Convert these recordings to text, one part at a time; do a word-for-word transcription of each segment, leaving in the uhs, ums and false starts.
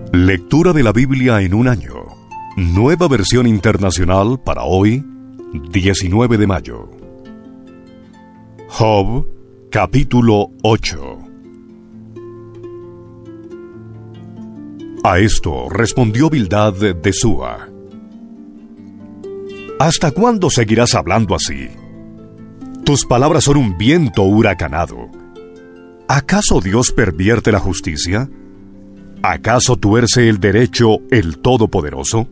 Lectura de la Biblia en un año. Nueva versión internacional para hoy, diecinueve de mayo. Job, capítulo ocho. A esto respondió Bildad de Súa: ¿Hasta cuándo seguirás hablando así? Tus palabras son un viento huracanado. ¿Acaso Dios pervierte la justicia? ¿Acaso tuerce el derecho el Todopoderoso?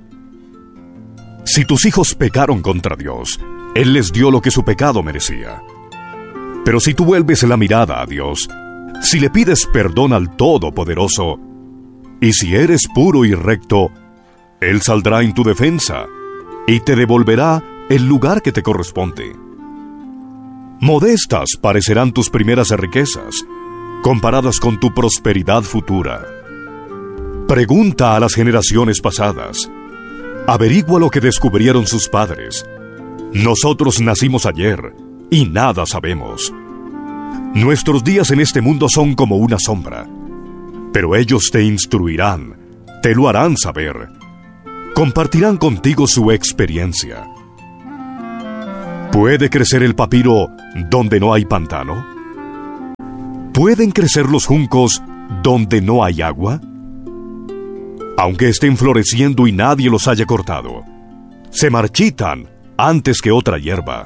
Si tus hijos pecaron contra Dios, Él les dio lo que su pecado merecía. Pero si tú vuelves la mirada a Dios, si le pides perdón al Todopoderoso, y si eres puro y recto, Él saldrá en tu defensa y te devolverá el lugar que te corresponde. Modestas parecerán tus primeras riquezas, comparadas con tu prosperidad futura. Pregunta a las generaciones pasadas. Averigua lo que descubrieron sus padres. Nosotros nacimos ayer y nada sabemos. Nuestros días en este mundo son como una sombra, pero ellos te instruirán, te lo harán saber. Compartirán contigo su experiencia. ¿Puede crecer el papiro donde no hay pantano? ¿Pueden crecer los juncos donde no hay agua? Aunque estén floreciendo y nadie los haya cortado, se marchitan antes que otra hierba.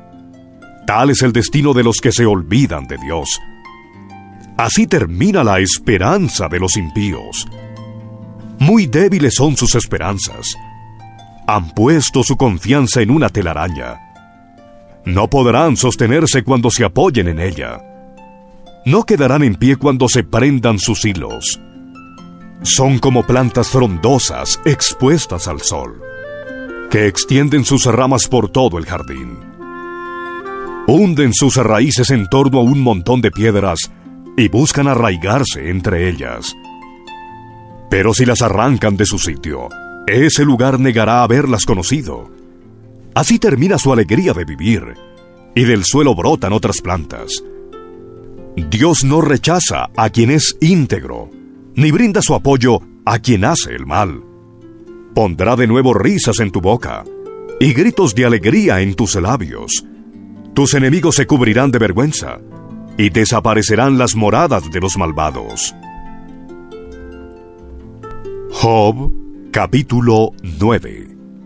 Tal es el destino de los que se olvidan de Dios. Así termina la esperanza de los impíos. Muy débiles son sus esperanzas. Han puesto su confianza en una telaraña. No podrán sostenerse cuando se apoyen en ella. No quedarán en pie cuando se prendan sus hilos. Son como plantas frondosas expuestas al sol, que extienden sus ramas por todo el jardín. Hunden sus raíces en torno a un montón de piedras y buscan arraigarse entre ellas. Pero si las arrancan de su sitio, ese lugar negará haberlas conocido. Así termina su alegría de vivir, y del suelo brotan otras plantas. Dios no rechaza a quien es íntegro, ni brinda su apoyo a quien hace el mal. Pondrá de nuevo risas en tu boca, y gritos de alegría en tus labios. Tus enemigos se cubrirán de vergüenza, y desaparecerán las moradas de los malvados. Job, capítulo nueve.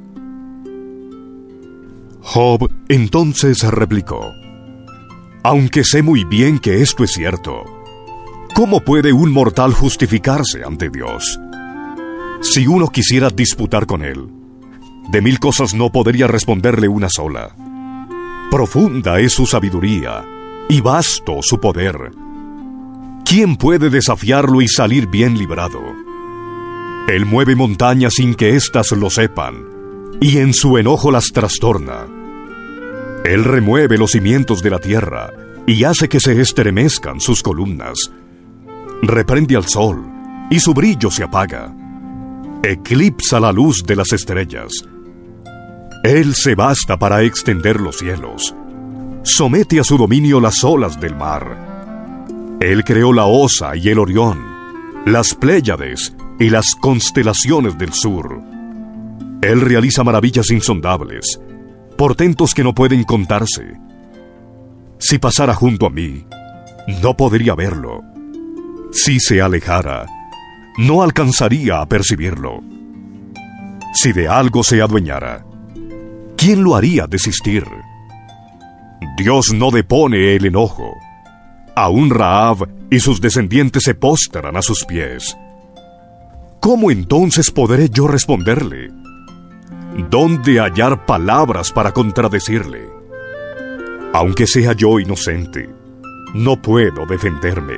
Job entonces replicó: Aunque sé muy bien que esto es cierto, ¿cómo puede un mortal justificarse ante Dios? Si uno quisiera disputar con él, de mil cosas no podría responderle una sola. Profunda es su sabiduría, y vasto su poder. ¿Quién puede desafiarlo y salir bien librado? Él mueve montañas sin que éstas lo sepan, y en su enojo las trastorna. Él remueve los cimientos de la tierra, y hace que se estremezcan sus columnas. Reprende al sol, y su brillo se apaga. Eclipsa la luz de las estrellas. Él se basta para extender los cielos. Somete a su dominio las olas del mar. Él creó la Osa y el Orión, las Pléyades y las constelaciones del sur. Él realiza maravillas insondables, portentos que no pueden contarse. Si pasara junto a mí, no podría verlo. Si se alejara, no alcanzaría a percibirlo. Si de algo se adueñara, ¿quién lo haría desistir? Dios no depone el enojo. Aún Rahab y sus descendientes se postran a sus pies. ¿Cómo entonces podré yo responderle? ¿Dónde hallar palabras para contradecirle? Aunque sea yo inocente, no puedo defenderme.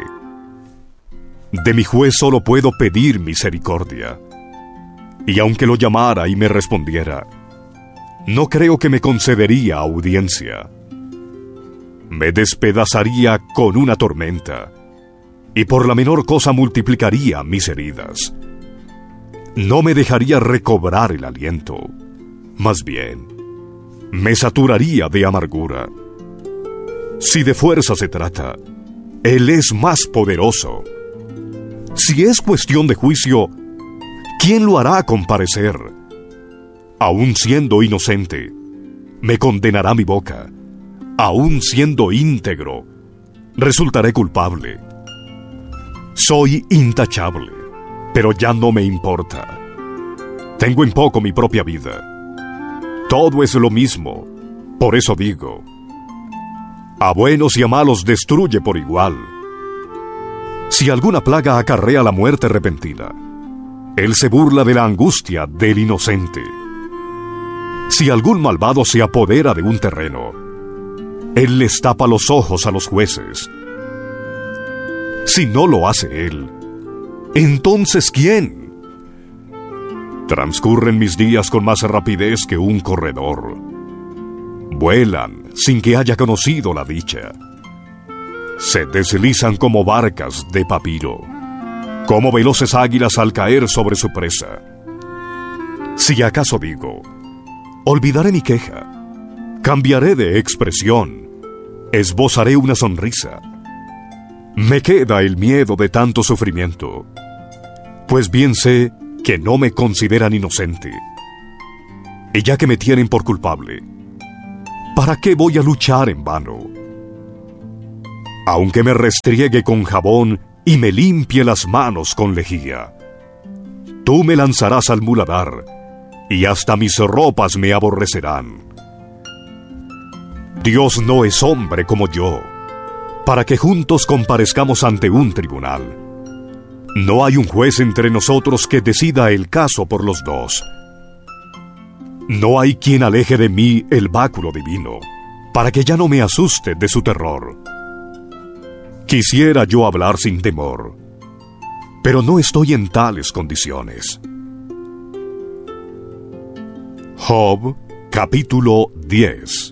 De mi juez solo puedo pedir misericordia. Y aunque lo llamara y me respondiera, no creo que me concedería audiencia. Me despedazaría con una tormenta, y por la menor cosa multiplicaría mis heridas. No me dejaría recobrar el aliento, más bien, me saturaría de amargura. Si de fuerza se trata, Él es más poderoso. Si es cuestión de juicio, ¿quién lo hará comparecer? Aún siendo inocente, me condenará mi boca. Aún siendo íntegro, resultaré culpable. Soy intachable, pero ya no me importa. Tengo en poco mi propia vida. Todo es lo mismo. Por eso digo, a buenos y a malos destruye por igual. Si alguna plaga acarrea la muerte repentina, él se burla de la angustia del inocente. Si algún malvado se apodera de un terreno, él les tapa los ojos a los jueces. Si no lo hace él, ¿entonces quién? Transcurren mis días con más rapidez que un corredor. Vuelan sin que haya conocido la dicha. Se deslizan como barcas de papiro, como veloces águilas al caer sobre su presa. Si acaso digo, olvidaré mi queja, cambiaré de expresión, esbozaré una sonrisa. Me queda el miedo de tanto sufrimiento, pues bien sé que no me consideran inocente. Y ya que me tienen por culpable, ¿para qué voy a luchar en vano? Aunque me restriegue con jabón y me limpie las manos con lejía, tú me lanzarás al muladar y hasta mis ropas me aborrecerán. Dios no es hombre como yo, para que juntos comparezcamos ante un tribunal. No hay un juez entre nosotros que decida el caso por los dos. No hay quien aleje de mí el báculo divino, para que ya no me asuste de su terror. Quisiera yo hablar sin temor, pero no estoy en tales condiciones. Job, capítulo diez.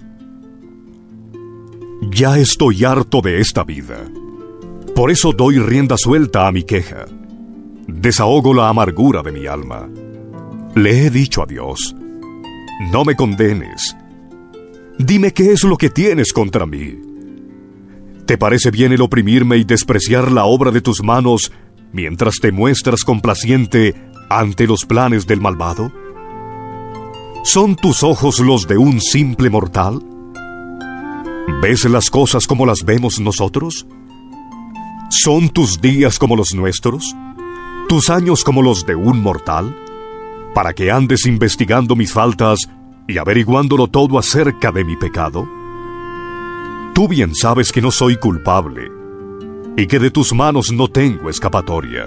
Ya estoy harto de esta vida. Por eso doy rienda suelta a mi queja. Desahogo la amargura de mi alma. Le he dicho a Dios, no me condenes. Dime qué es lo que tienes contra mí. ¿Te parece bien el oprimirme y despreciar la obra de tus manos mientras te muestras complaciente ante los planes del malvado? ¿Son tus ojos los de un simple mortal? ¿Ves las cosas como las vemos nosotros? ¿Son tus días como los nuestros? ¿Tus años como los de un mortal? ¿Para que andes investigando mis faltas y averiguándolo todo acerca de mi pecado? Tú bien sabes que no soy culpable y que de tus manos no tengo escapatoria.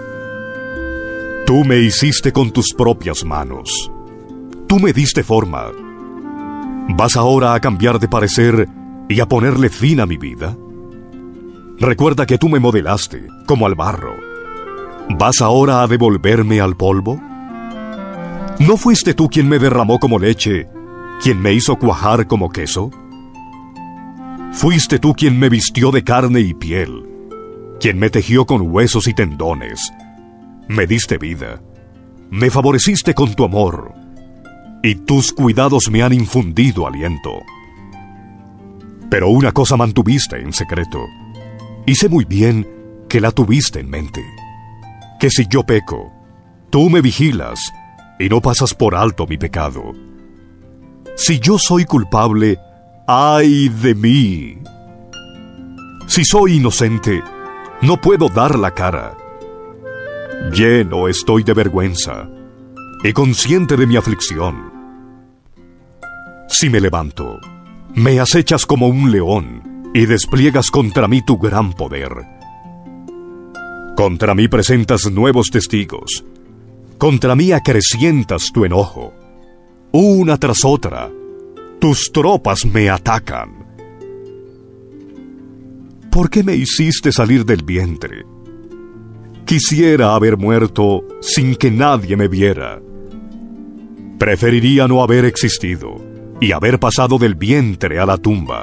Tú me hiciste con tus propias manos. Tú me diste forma. ¿Vas ahora a cambiar de parecer y a ponerle fin a mi vida? Recuerda que tú me modelaste como al barro. ¿Vas ahora a devolverme al polvo? ¿No fuiste tú quien me derramó como leche, quien me hizo cuajar como queso? ¿Fuiste tú quien me vistió de carne y piel, quien me tejió con huesos y tendones? Me diste vida, me favoreciste con tu amor, y tus cuidados me han infundido aliento. Pero una cosa mantuviste en secreto, y sé muy bien que la tuviste en mente, que si yo peco, tú me vigilas y no pasas por alto mi pecado. Si yo soy culpable, ¡ay de mí! Si soy inocente, no puedo dar la cara. Lleno estoy de vergüenza y consciente de mi aflicción. Si me levanto, me acechas como un león y despliegas contra mí tu gran poder. Contra mí presentas nuevos testigos. Contra mí acrecientas tu enojo. Una tras otra, tus tropas me atacan. ¿Por qué me hiciste salir del vientre? Quisiera haber muerto sin que nadie me viera. Preferiría no haber existido y haber pasado del vientre a la tumba.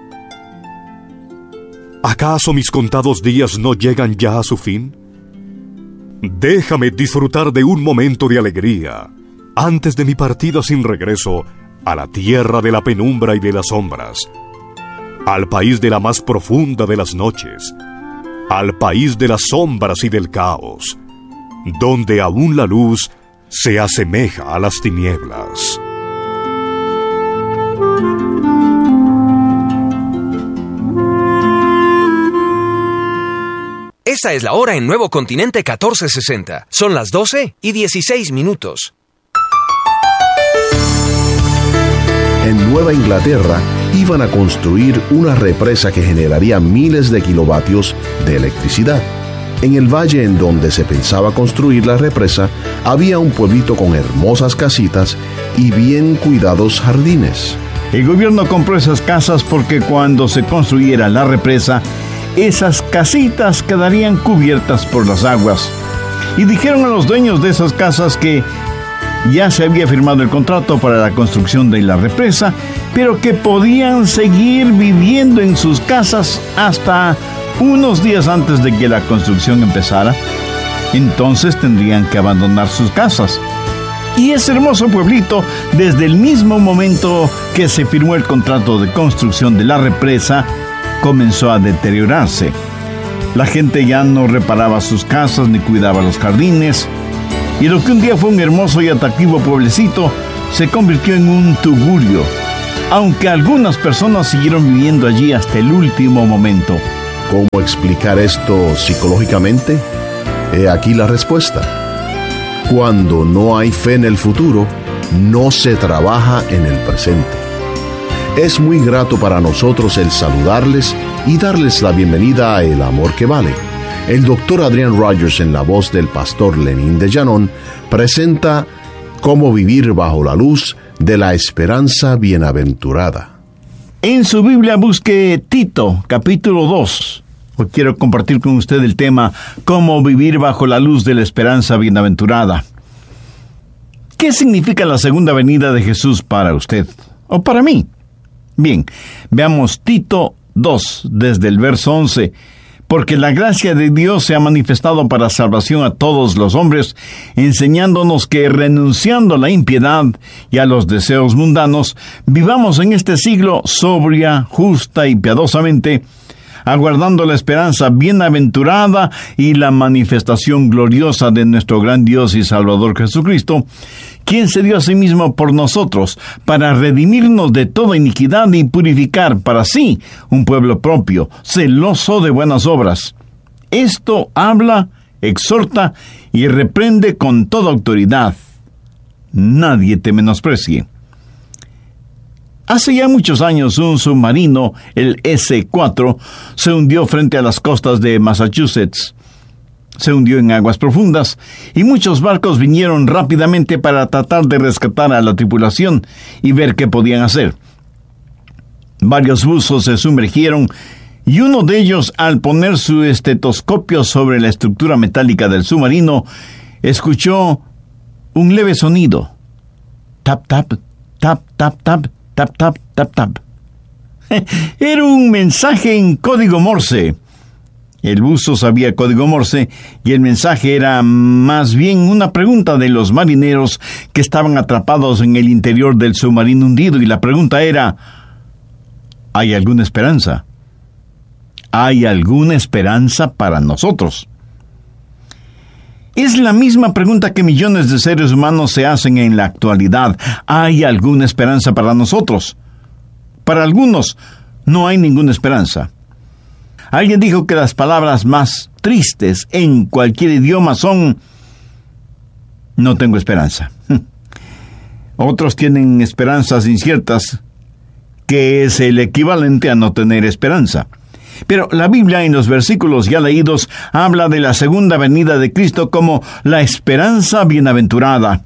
¿Acaso mis contados días no llegan ya a su fin? Déjame disfrutar de un momento de alegría antes de mi partida sin regreso a la tierra de la penumbra y de las sombras, al país de la más profunda de las noches, al país de las sombras y del caos, donde aún la luz se asemeja a las tinieblas. Esta es la hora en Nuevo Continente catorce sesenta. Son las doce y dieciséis minutos. En Nueva Inglaterra iban a construir una represa que generaría miles de kilovatios de electricidad. En el valle en donde se pensaba construir la represa, había un pueblito con hermosas casitas y bien cuidados jardines. El gobierno compró esas casas porque cuando se construyera la represa, esas casitas quedarían cubiertas por las aguas. Y dijeron a los dueños de esas casas que ya se había firmado el contrato para la construcción de la represa, pero que podían seguir viviendo en sus casas hasta unos días antes de que la construcción empezara. Entonces tendrían que abandonar sus casas. Y ese hermoso pueblito, desde el mismo momento que se firmó el contrato de construcción de la represa, comenzó a deteriorarse. La gente ya no reparaba sus casas ni cuidaba los jardines, y lo que un día fue un hermoso y atractivo pueblecito se convirtió en un tugurio, aunque algunas personas siguieron viviendo allí hasta el último momento. ¿Cómo explicar esto psicológicamente? He aquí la respuesta. Cuando no hay fe en el futuro, no se trabaja en el presente. Es muy grato para nosotros el saludarles y darles la bienvenida a El Amor que Vale. El doctor Adrian Rogers, en la voz del pastor Lenín de Llanón, presenta Cómo vivir bajo la luz de la esperanza bienaventurada. En su Biblia busque Tito, capítulo dos. Hoy quiero compartir con usted el tema Cómo vivir bajo la luz de la esperanza bienaventurada. ¿Qué significa la segunda venida de Jesús para usted o para mí? Bien, veamos Tito dos, desde el verso once. Porque la gracia de Dios se ha manifestado para salvación a todos los hombres, enseñándonos que, renunciando a la impiedad y a los deseos mundanos, vivamos en este siglo sobria, justa y piadosamente, aguardando la esperanza bienaventurada y la manifestación gloriosa de nuestro gran Dios y Salvador Jesucristo, quien se dio a sí mismo por nosotros, para redimirnos de toda iniquidad y purificar para sí un pueblo propio, celoso de buenas obras. Esto habla, exhorta y reprende con toda autoridad. Nadie te menosprecie. Hace ya muchos años un submarino, el ese cuatro, se hundió frente a las costas de Massachusetts. Se hundió en aguas profundas y muchos barcos vinieron rápidamente para tratar de rescatar a la tripulación y ver qué podían hacer. Varios buzos se sumergieron y uno de ellos, al poner su estetoscopio sobre la estructura metálica del submarino, escuchó un leve sonido. Tap, tap, tap, tap, tap, tap, tap, tap, tap. Era un mensaje en código Morse. El buzo sabía código Morse y el mensaje era más bien una pregunta de los marineros que estaban atrapados en el interior del submarino hundido, y la pregunta era: ¿hay alguna esperanza? ¿Hay alguna esperanza para nosotros? Es la misma pregunta que millones de seres humanos se hacen en la actualidad. ¿Hay alguna esperanza para nosotros? Para algunos, no hay ninguna esperanza. Alguien dijo que las palabras más tristes en cualquier idioma son: no tengo esperanza. Otros tienen esperanzas inciertas, que es el equivalente a no tener esperanza. Pero la Biblia, en los versículos ya leídos, habla de la segunda venida de Cristo como la esperanza bienaventurada.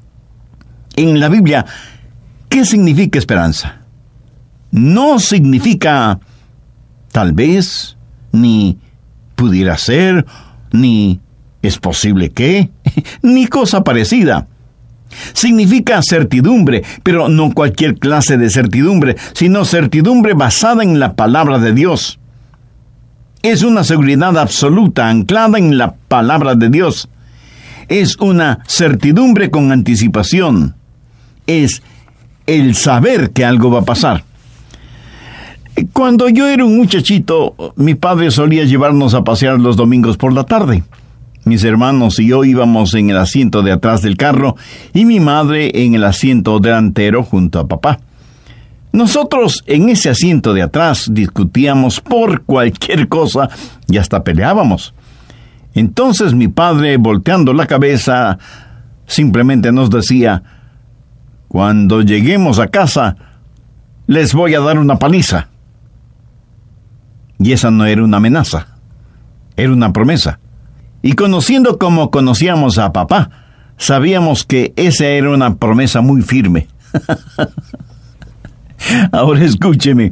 En la Biblia, ¿qué significa esperanza? No significa tal vez, ni pudiera ser, ni es posible que, ni cosa parecida. Significa certidumbre, pero no cualquier clase de certidumbre, sino certidumbre basada en la palabra de Dios. Es una seguridad absoluta anclada en la palabra de Dios. Es una certidumbre con anticipación. Es el saber que algo va a pasar. Cuando yo era un muchachito, mi padre solía llevarnos a pasear los domingos por la tarde. Mis hermanos y yo íbamos en el asiento de atrás del carro y mi madre en el asiento delantero junto a papá. Nosotros en ese asiento de atrás discutíamos por cualquier cosa y hasta peleábamos. Entonces mi padre, volteando la cabeza, simplemente nos decía: cuando lleguemos a casa, les voy a dar una paliza. Y esa no era una amenaza, era una promesa. Y conociendo como conocíamos a papá, sabíamos que esa era una promesa muy firme. Ahora escúcheme,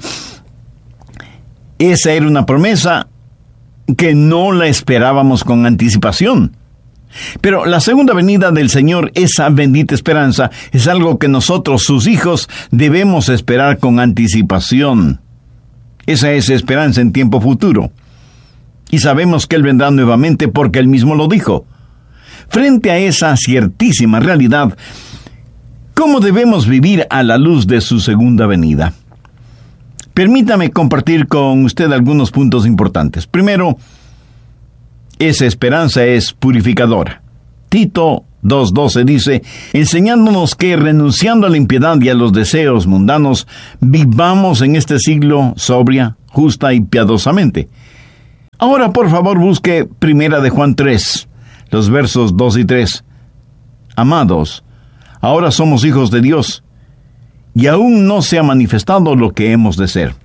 esa era una promesa que no la esperábamos con anticipación. Pero la segunda venida del Señor, esa bendita esperanza, es algo que nosotros, sus hijos, debemos esperar con anticipación. Esa es esperanza en tiempo futuro. Y sabemos que Él vendrá nuevamente porque Él mismo lo dijo. Frente a esa ciertísima realidad, ¿cómo debemos vivir a la luz de su segunda venida? Permítame compartir con usted algunos puntos importantes. Primero, esa esperanza es purificadora. Tito dos doce dice, enseñándonos que renunciando a la impiedad y a los deseos mundanos, vivamos en este siglo sobria, justa y piadosamente. Ahora, por favor, busque Primera de Juan tres, los versos dos y tres. Amados, ahora somos hijos de Dios, y aún no se ha manifestado lo que hemos de ser.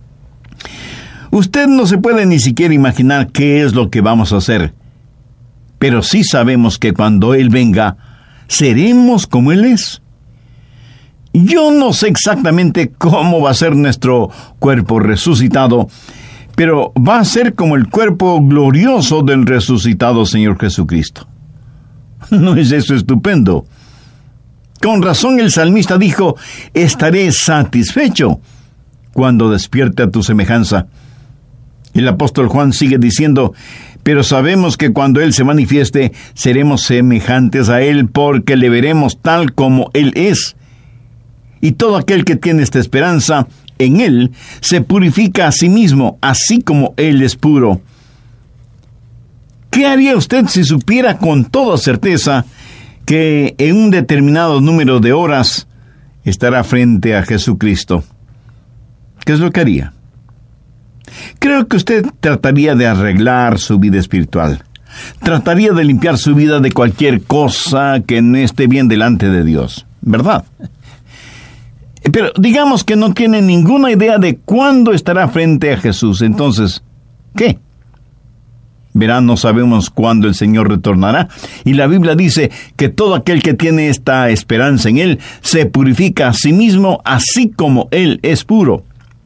Usted no se puede ni siquiera imaginar qué es lo que vamos a hacer, pero sí sabemos que cuando Él venga, seremos como Él es. Yo no sé exactamente cómo va a ser nuestro cuerpo resucitado, pero va a ser como el cuerpo glorioso del resucitado Señor Jesucristo. ¿No es eso estupendo? Con razón el salmista dijo, estaré satisfecho cuando despierte a tu semejanza. El apóstol Juan sigue diciendo, pero sabemos que cuando Él se manifieste, seremos semejantes a Él porque le veremos tal como Él es. Y todo aquel que tiene esta esperanza en Él, se purifica a sí mismo, así como Él es puro. ¿Qué haría usted si supiera con toda certeza que en un determinado número de horas estará frente a Jesucristo? ¿Qué es lo que haría? Creo que usted trataría de arreglar su vida espiritual. Trataría de limpiar su vida de cualquier cosa que no esté bien delante de Dios, ¿verdad? Pero digamos que no tiene ninguna idea de cuándo estará frente a Jesús. Entonces, ¿qué? Verán, no sabemos cuándo el Señor retornará. Y la Biblia dice que todo aquel que tiene esta esperanza en Él se purifica a sí mismo, así como Él es puro.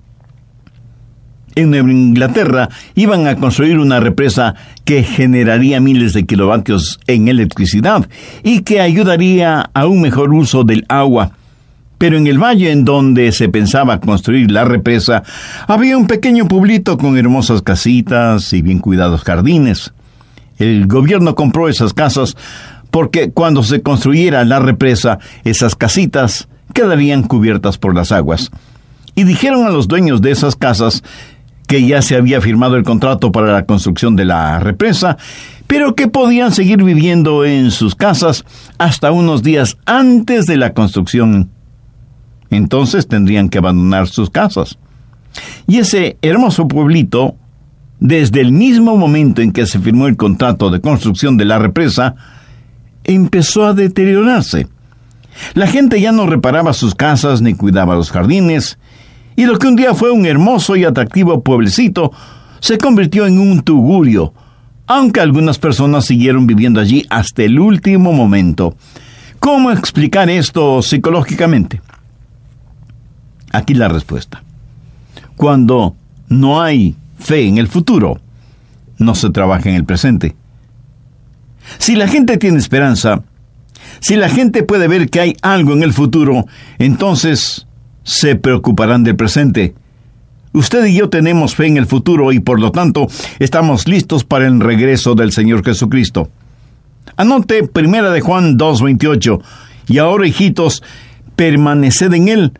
En Nueva Inglaterra iban a construir una represa que generaría miles de kilovatios en electricidad y que ayudaría a un mejor uso del agua. Pero en el valle en donde se pensaba construir la represa, había un pequeño pueblito con hermosas casitas y bien cuidados jardines. El gobierno compró esas casas porque cuando se construyera la represa, esas casitas quedarían cubiertas por las aguas. Y dijeron a los dueños de esas casas que ya se había firmado el contrato para la construcción de la represa, pero que podían seguir viviendo en sus casas hasta unos días antes de la construcción. Entonces tendrían que abandonar sus casas. Y ese hermoso pueblito, desde el mismo momento en que se firmó el contrato de construcción de la represa, empezó a deteriorarse. La gente ya no reparaba sus casas ni cuidaba los jardines, y lo que un día fue un hermoso y atractivo pueblecito se convirtió en un tugurio, aunque algunas personas siguieron viviendo allí hasta el último momento. ¿Cómo explicar esto psicológicamente? Aquí la respuesta. Cuando no hay fe en el futuro, no se trabaja en el presente. Si la gente tiene esperanza, si la gente puede ver que hay algo en el futuro, entonces se preocuparán del presente. Usted y yo tenemos fe en el futuro y por lo tanto estamos listos para el regreso del Señor Jesucristo. Anote Primera de Juan dos veintiocho. Y ahora, hijitos, permaneced en Él,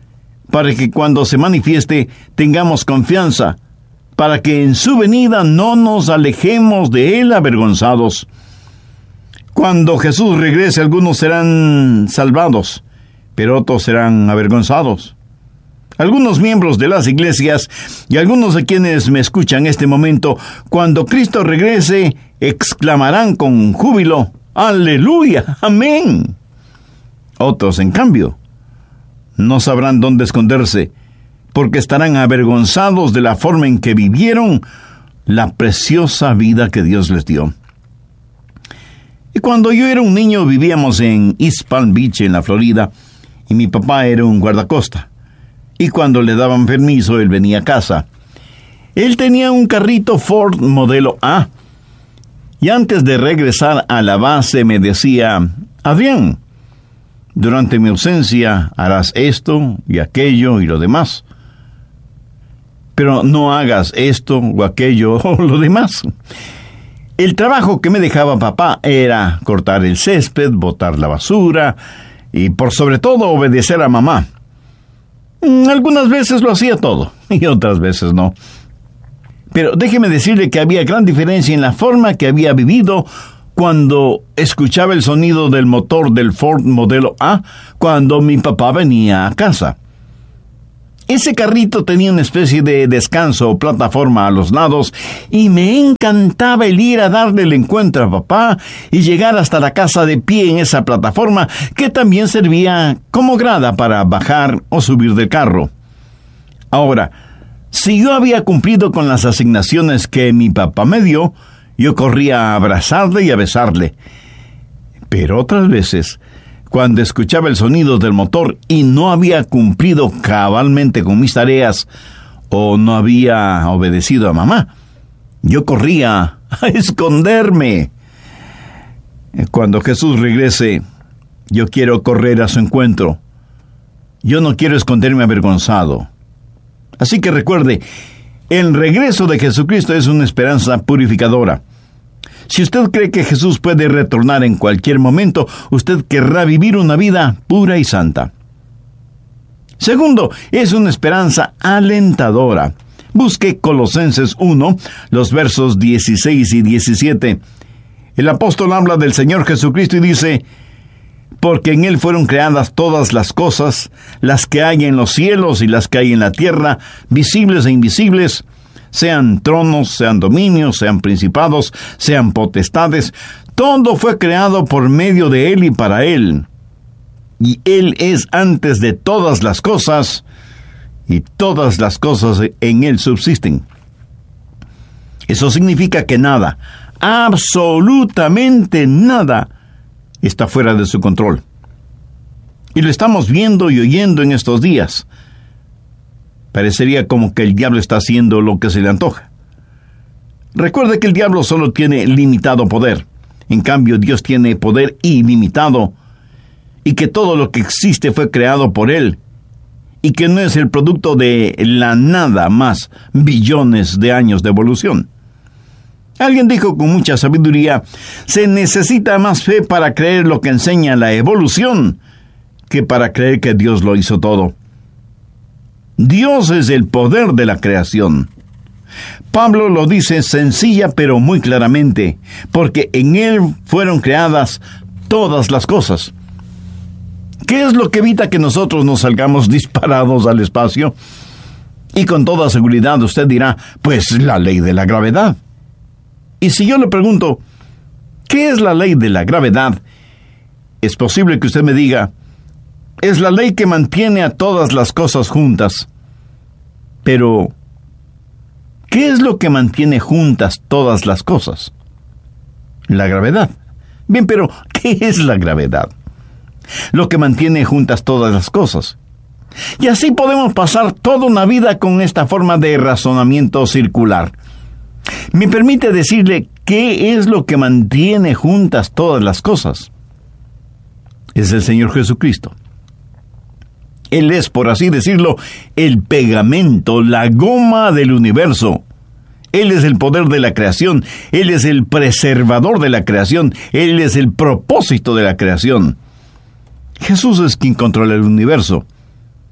para que cuando se manifieste tengamos confianza, para que en su venida no nos alejemos de Él avergonzados. Cuando Jesús regrese, algunos serán salvados, pero otros serán avergonzados. Algunos miembros de las iglesias y algunos de quienes me escuchan en este momento, cuando Cristo regrese, exclamarán con júbilo: ¡Aleluya! ¡Amén! Otros, en cambio, no sabrán dónde esconderse, porque estarán avergonzados de la forma en que vivieron la preciosa vida que Dios les dio. Y cuando yo era un niño, vivíamos en East Palm Beach, en la Florida, y mi papá era un guardacosta. Y cuando le daban permiso, él venía a casa. Él tenía un carrito Ford modelo A. Y antes de regresar a la base me decía: Adrián, durante mi ausencia harás esto y aquello y lo demás. Pero no hagas esto o aquello o lo demás. El trabajo que me dejaba papá era cortar el césped, botar la basura y por sobre todo obedecer a mamá. Algunas veces lo hacía todo y otras veces no. Pero déjeme decirle que había gran diferencia en la forma que había vivido cuando escuchaba el sonido del motor del Ford modelo A cuando mi papá venía a casa. Ese carrito tenía una especie de descanso o plataforma a los lados y me encantaba el ir a darle el encuentro a papá y llegar hasta la casa de pie en esa plataforma que también servía como grada para bajar o subir del carro. Ahora, si yo había cumplido con las asignaciones que mi papá me dio, yo corría a abrazarle y a besarle. Pero otras veces, cuando escuchaba el sonido del motor y no había cumplido cabalmente con mis tareas o no había obedecido a mamá, yo corría a esconderme. Cuando Jesús regrese, yo quiero correr a su encuentro. Yo no quiero esconderme avergonzado. Así que recuerde, el regreso de Jesucristo es una esperanza purificadora. Si usted cree que Jesús puede retornar en cualquier momento, usted querrá vivir una vida pura y santa. Segundo, es una esperanza alentadora. Busque Colosenses uno, los versos dieciséis y diecisiete. El apóstol habla del Señor Jesucristo y dice: porque en Él fueron creadas todas las cosas, las que hay en los cielos y las que hay en la tierra, visibles e invisibles, sean tronos, sean dominios, sean principados, sean potestades. Todo fue creado por medio de Él y para Él. Y Él es antes de todas las cosas, y todas las cosas en Él subsisten. Eso significa que nada, absolutamente nada, está fuera de su control. Y lo estamos viendo y oyendo en estos días. Parecería como que el diablo está haciendo lo que se le antoja. Recuerde que el diablo solo tiene limitado poder. En cambio, Dios tiene poder ilimitado. Y que todo lo que existe fue creado por Él. Y que no es el producto de la nada más billones de años de evolución. Alguien dijo con mucha sabiduría: se necesita más fe para creer lo que enseña la evolución que para creer que Dios lo hizo todo. Dios es el poder de la creación. Pablo lo dice sencilla pero muy claramente, porque en Él fueron creadas todas las cosas. ¿Qué es lo que evita que nosotros nos salgamos disparados al espacio? Y con toda seguridad usted dirá: pues la ley de la gravedad. Y si yo le pregunto, ¿qué es la ley de la gravedad? Es posible que usted me diga: es la ley que mantiene a todas las cosas juntas. Pero, ¿qué es lo que mantiene juntas todas las cosas? La gravedad. Bien, pero ¿qué es la gravedad? Lo que mantiene juntas todas las cosas. Y así podemos pasar toda una vida con esta forma de razonamiento circular. Me permite decirle qué es lo que mantiene juntas todas las cosas. Es el Señor Jesucristo. Él es, por así decirlo, el pegamento, la goma del universo. Él es el poder de la creación. Él es el preservador de la creación. Él es el propósito de la creación. Jesús es quien controla el universo.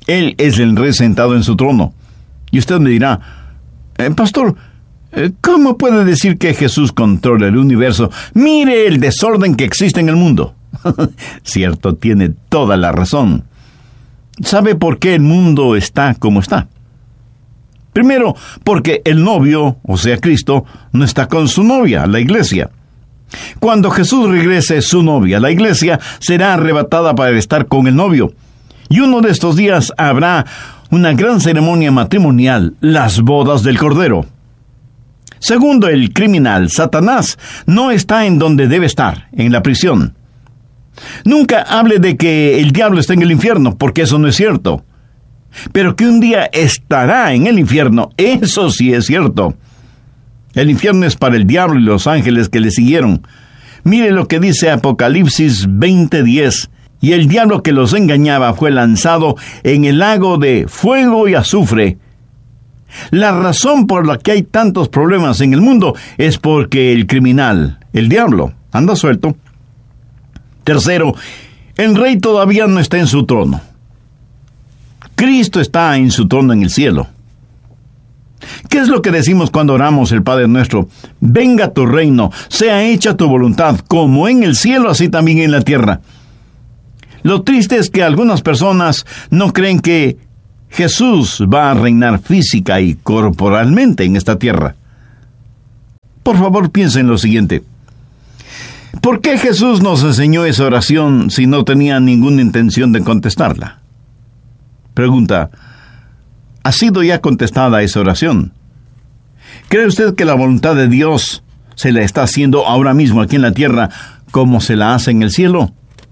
Él es el Rey sentado en su trono. Y usted me dirá, eh, Pastor, eh, ¿cómo puede decir que Jesús controla el universo? Mire el desorden que existe en el mundo. Cierto, tiene toda la razón. ¿Sabe por qué el mundo está como está? Primero, porque el novio, o sea Cristo, no está con su novia, la iglesia. Cuando Jesús regrese, su novia, la iglesia, será arrebatada para estar con el novio. Y uno de estos días habrá una gran ceremonia matrimonial, las bodas del Cordero. Segundo, el criminal, Satanás, no está en donde debe estar, en la prisión. Nunca hable de que el diablo está en el infierno, porque eso no es cierto. Pero que un día estará en el infierno, eso sí es cierto. El infierno es para el diablo y los ángeles que le siguieron. Mire lo que dice Apocalipsis veinte diez. Y el diablo que los engañaba fue lanzado en el lago de fuego y azufre. La razón por la que hay tantos problemas en el mundo es porque el criminal, el diablo, anda suelto. Tercero, el rey todavía no está en su trono. Cristo está en su trono en el cielo. ¿Qué es lo que decimos cuando oramos el Padre Nuestro? Venga tu reino, sea hecha tu voluntad, como en el cielo, así también en la tierra. Lo triste es que algunas personas no creen que Jesús va a reinar física y corporalmente en esta tierra. Por favor, piensen en lo siguiente. ¿Por qué Jesús nos enseñó esa oración si no tenía ninguna intención de contestarla? Pregunta, ¿ha sido ya contestada esa oración? ¿Cree usted que la voluntad de Dios se la está haciendo ahora mismo aquí en la tierra como se la hace en el cielo?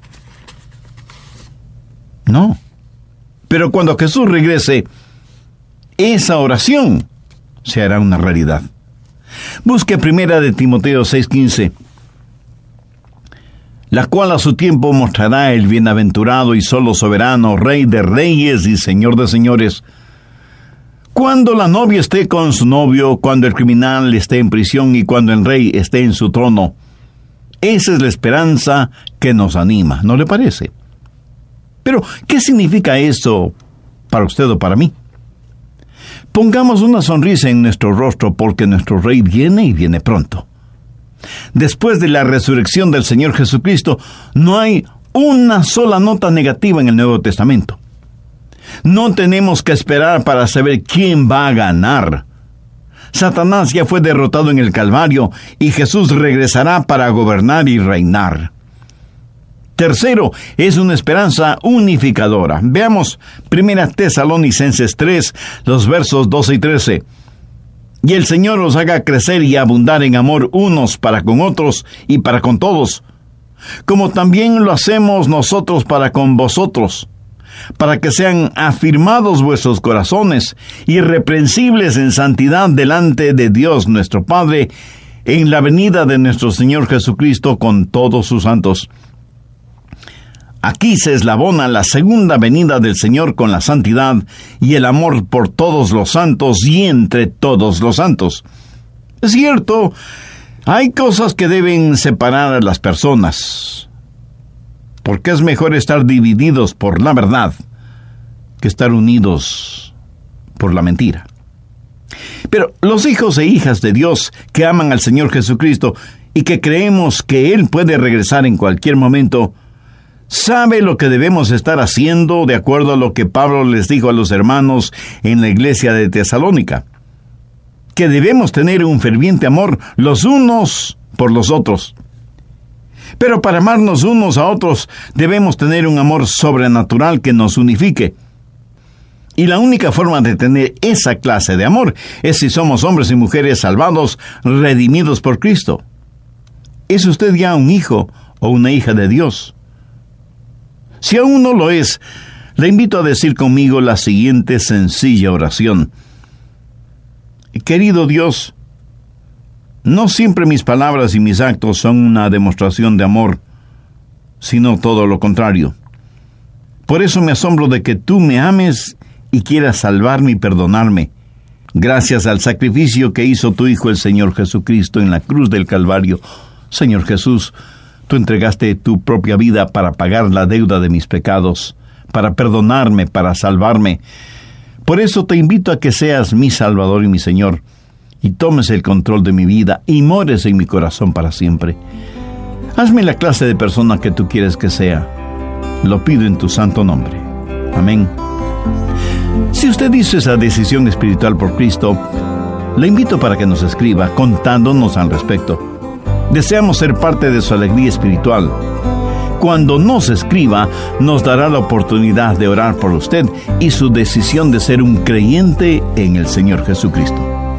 No. Pero cuando Jesús regrese, esa oración se hará una realidad. Busque primera de Timoteo seis quince, la cual a su tiempo mostrará el bienaventurado y solo soberano, Rey de reyes y Señor de señores. Cuando la novia esté con su novio, cuando el criminal esté en prisión y cuando el rey esté en su trono. Esa es la esperanza que nos anima, ¿no le parece? Pero, ¿qué significa esto para usted o para mí? Pongamos una sonrisa en nuestro rostro porque nuestro Rey viene y viene pronto. Después de la resurrección del Señor Jesucristo, no hay una sola nota negativa en el Nuevo Testamento. No tenemos que esperar para saber quién va a ganar. Satanás ya fue derrotado en el Calvario y Jesús regresará para gobernar y reinar. Tercero, es una esperanza unificadora. Veamos Primera Tesalonicenses tres, los versos doce y trece. Y el Señor os haga crecer y abundar en amor unos para con otros y para con todos, como también lo hacemos nosotros para con vosotros, para que sean afirmados vuestros corazones, irreprensibles en santidad delante de Dios nuestro Padre, en la venida de nuestro Señor Jesucristo con todos sus santos. Aquí se eslabona la segunda venida del Señor con la santidad y el amor por todos los santos y entre todos los santos. Es cierto, hay cosas que deben separar a las personas, porque es mejor estar divididos por la verdad que estar unidos por la mentira. Pero los hijos e hijas de Dios que aman al Señor Jesucristo y que creemos que Él puede regresar en cualquier momento, sabe lo que debemos estar haciendo de acuerdo a lo que Pablo les dijo a los hermanos en la iglesia de Tesalónica, que debemos tener un ferviente amor los unos por los otros. Pero para amarnos unos a otros debemos tener un amor sobrenatural que nos unifique. Y la única forma de tener esa clase de amor es si somos hombres y mujeres salvados, redimidos por Cristo. ¿Es usted ya un hijo o una hija de Dios? Si aún no lo es, le invito a decir conmigo la siguiente sencilla oración. Querido Dios, no siempre mis palabras y mis actos son una demostración de amor, sino todo lo contrario. Por eso me asombro de que tú me ames y quieras salvarme y perdonarme, gracias al sacrificio que hizo tu Hijo el Señor Jesucristo en la cruz del Calvario. Señor Jesús, tú entregaste tu propia vida para pagar la deuda de mis pecados, para perdonarme, para salvarme. Por eso te invito a que seas mi Salvador y mi Señor, y tomes el control de mi vida y mores en mi corazón para siempre. Hazme la clase de persona que tú quieres que sea. Lo pido en tu santo nombre. Amén. Si usted hizo esa decisión espiritual por Cristo, le invito para que nos escriba contándonos al respecto. Deseamos ser parte de su alegría espiritual. Cuando nos escriba, nos dará la oportunidad de orar por usted y su decisión de ser un creyente en el Señor Jesucristo.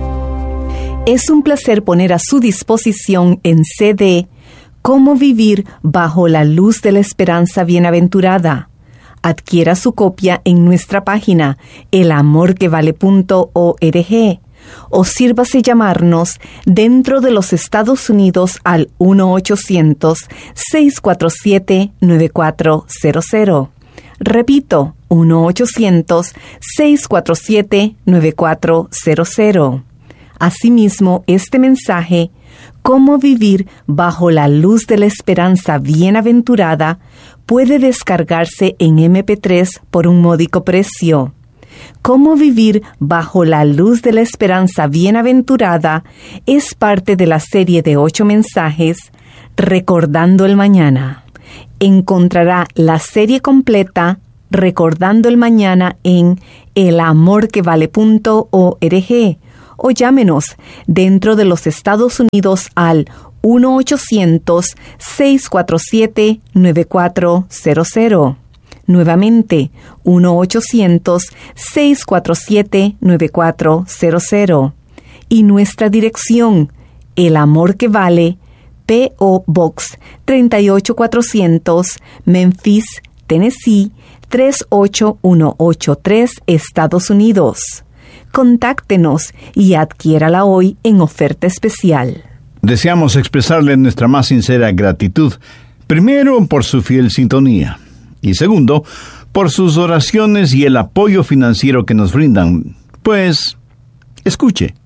Es un placer poner a su disposición en C D Cómo vivir bajo la luz de la esperanza bienaventurada. Adquiera su copia en nuestra página el amor que vale punto org o sírvase llamarnos dentro de los Estados Unidos al uno ochocientos, seis cuatro siete, nueve cuatro cero cero. Repito, uno ochocientos, seis cuatro siete, nueve cuatro cero cero. Asimismo, este mensaje, Cómo vivir bajo la luz de la esperanza bienaventurada, puede descargarse en eme pe tres por un módico precio. Cómo vivir bajo la luz de la esperanza bienaventurada es parte de la serie de ocho mensajes, Recordando el Mañana. Encontrará la serie completa, Recordando el Mañana, en el amor que vale punto org o llámenos dentro de los Estados Unidos al uno ochocientos, seis cuatro siete, nueve cuatro cero cero. Nuevamente, uno ochocientos, seis cuatro siete, nueve cuatro cero cero. Y nuestra dirección, El Amor que Vale, P O Box tres ocho cuatrocientos, Memphis, Tennessee, tres ocho uno ocho tres, Estados Unidos. Contáctenos y adquiérala hoy en oferta especial. Deseamos expresarle nuestra más sincera gratitud, primero por su fiel sintonía y segundo, por sus oraciones y el apoyo financiero que nos brindan. Pues, escuche.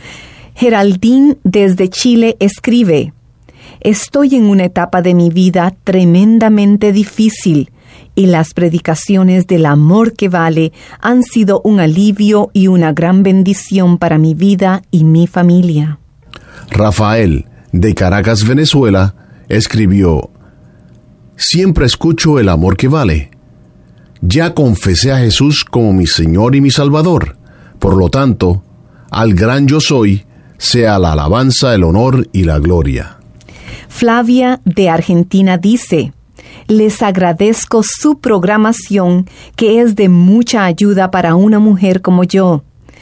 Geraldine desde Chile escribe: Estoy en una etapa de mi vida tremendamente difícil y las predicaciones del amor que vale han sido un alivio y una gran bendición para mi vida y mi familia. Rafael, de Caracas, Venezuela, escribió: Siempre escucho el amor que vale. Ya confesé a Jesús como mi Señor y mi Salvador. Por lo tanto, al gran yo soy, sea la alabanza, el honor y la gloria. Flavia, de Argentina, dice: Les agradezco su programación, que es de mucha ayuda para una mujer como yo.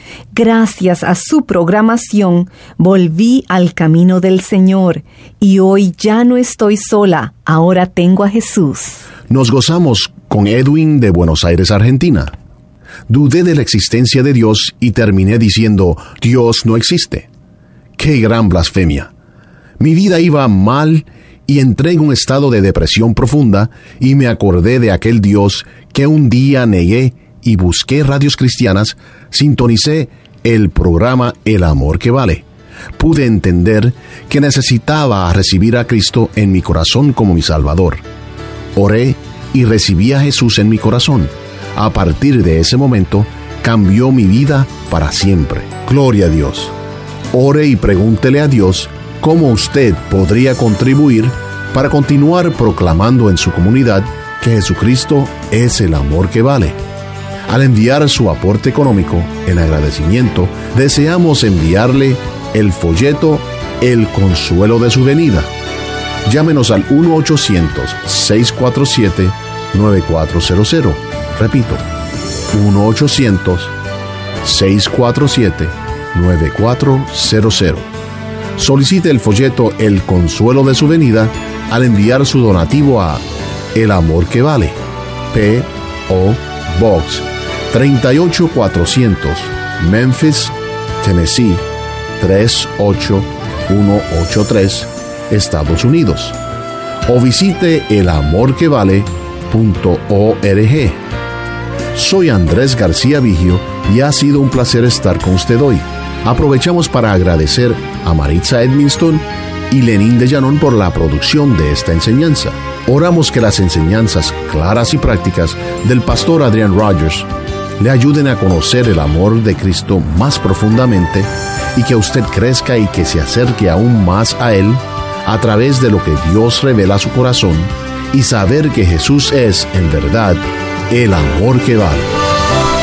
Gracias a su programación, volví al camino del Señor, y hoy ya no estoy sola, ahora tengo a Jesús. Nos gozamos con Edwin de Buenos Aires, Argentina. Dudé de la existencia de Dios y terminé diciendo: Dios no existe. ¡Qué gran blasfemia! Mi vida iba mal y entré en un estado de depresión profunda y me acordé de aquel Dios que un día negué y busqué radios cristianas, sintonicé el programa El Amor que Vale. Pude entender que necesitaba recibir a Cristo en mi corazón como mi Salvador. Oré y recibí a Jesús en mi corazón. A partir de ese momento, cambió mi vida para siempre. Gloria a Dios. Ore y pregúntele a Dios cómo usted podría contribuir para continuar proclamando en su comunidad que Jesucristo es el amor que vale. Al enviar su aporte económico, en agradecimiento, deseamos enviarle el folleto El Consuelo de su Venida. Llámenos al uno ochocientos, seis cuatro siete, nueve cuatro cero cero. Repito, uno ochocientos, seis cuatro siete, nueve cuatro cero cero. Solicite el folleto El Consuelo de su Venida al enviar su donativo a El Amor que Vale, P O Box tres ocho cuatrocientos, Memphis, Tennessee tres ocho uno ocho tres, Estados Unidos. O visite el amor que vale punto org. Soy Andrés García Vigio y ha sido un placer estar con usted hoy. Aprovechamos para agradecer a Maritza Edmiston y Lenín de Llanón por la producción de esta enseñanza. Oramos que las enseñanzas claras y prácticas del pastor Adrian Rogers le ayuden a conocer el amor de Cristo más profundamente y que usted crezca y que se acerque aún más a Él a través de lo que Dios revela a su corazón y saber que Jesús es, en verdad, el amor que vale.